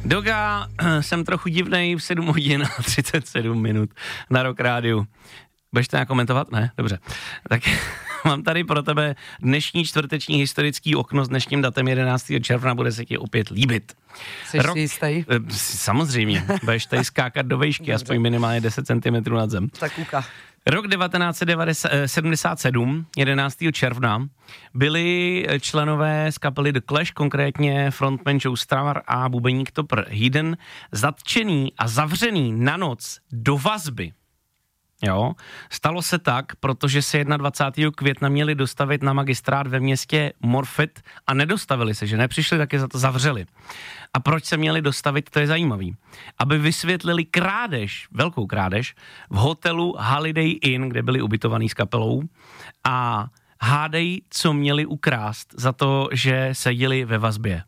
Doga, jsem trochu divnej v 7 hodin a 37 minut na Rock Rádiu. Budeš to nějak komentovat? Ne? Dobře. Tak mám tady pro tebe dnešní čtvrteční historický okno s dnešním datem 11. června, bude se ti opět líbit. Jsi jistý? Samozřejmě, budeš tady skákat do vejšky, aspoň minimálně 10 cm nad zem. Tak kuka. Rok 1977, 11. června, byli členové z kapely The Clash, konkrétně frontman Joe Strummer a bubeník Topper Headon, zatčený a zavřený na noc do vazby. Jo, stalo se tak, protože se 21. května měli dostavit na magistrát ve městě Morfett a nedostavili se, že nepřišli, tak je za to zavřeli. A proč se měli dostavit, to je zajímavý. Aby vysvětlili krádež, velkou krádež, v hotelu Holiday Inn, kde byli ubytovaní s kapelou, a hádej, co měli ukrást za to, že seděli ve vazbě.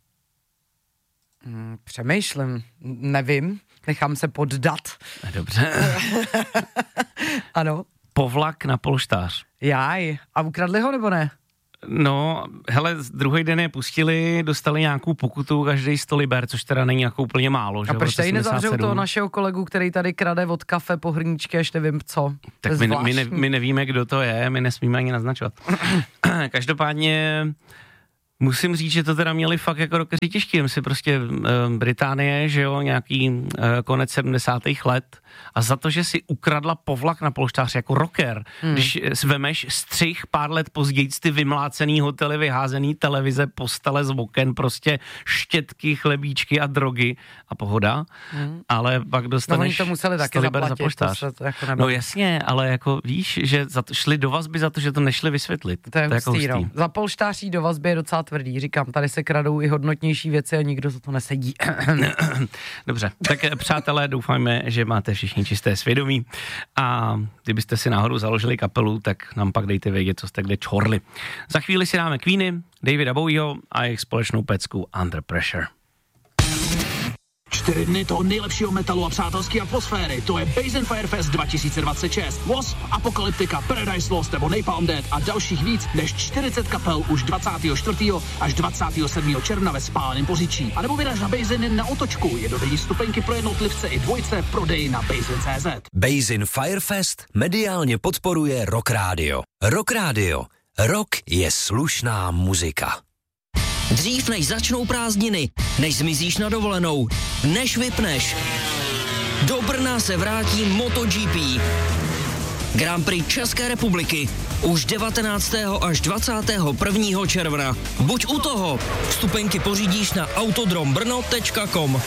Přemýšlím, nevím, nechám se poddat. Dobře. Ano. Povlak na polštář. Jaj, a ukradli ho nebo ne? No, hele, druhý den je pustili, dostali nějakou pokutu, každý 100 liber, což teda není jako úplně málo. A proč tady nezavřou toho našeho kolegu, který tady krade od kafe po hrníčky, až nevím co? Tak my nevíme, kdo to je, my nesmíme ani naznačovat. Každopádně musím říct, že to teda měli fakt jako rockeři těžký. Jsem si prostě Británie, že jo, nějaký konec 70. let a za to, že si ukradla povlak na polštář jako rocker, když vemeš střih pár let později ty vymlácený hotely, vyházený televize, postele z oken, prostě štětky, chlebíčky a drogy a pohoda, ale pak dostaneš... No oni to museli taky zaplatit, za polštář. To jako no jasně, ale jako víš, že šli do vazby za to, že to nešli vysvětlit. To je jako hustý. Za polštáří do vazby je docela tvrdý, říkám, tady se kradou i hodnotnější věci a nikdo za to nesedí. Dobře, tak přátelé, doufáme, že máte všichni čisté svědomí a kdybyste si náhodou založili kapelu, tak nám pak dejte vědět, co jste kde čorli. Za chvíli si dáme Queeny, Davida Bowieho a jejich společnou pecku Under Pressure. 4 dny toho nejlepšího metalu a přátelské atmosféry. To je Basin Firefest 2026. Wasp, Apocalyptica, Paradise Lost nebo Napalm Death a dalších víc než 40 kapel už 24. až 27. června ve Spáleném Poříčí. A nebo vyraž na Basin na otočku. Jednodenní stupenky pro jednotlivce i dvojce prodej na Basin.cz. Basin Firefest mediálně podporuje Rock Radio. Rock Radio. Rock je slušná muzika. Dřív než začnou prázdniny, než zmizíš na dovolenou, než vypneš. Do Brna se vrátí MotoGP. Grand Prix České republiky už 19. až 21. června. Buď u toho. Vstupenky pořídíš na autodrombrno.com.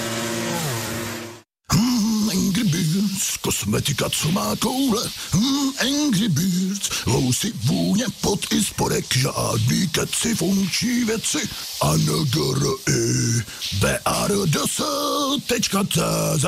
Angry Birds, kosmetika, co má koule. Angry Birds, vousy, vůně, pot i spodek, žádný keci, funkční věci. A n g r i b a r d s.cz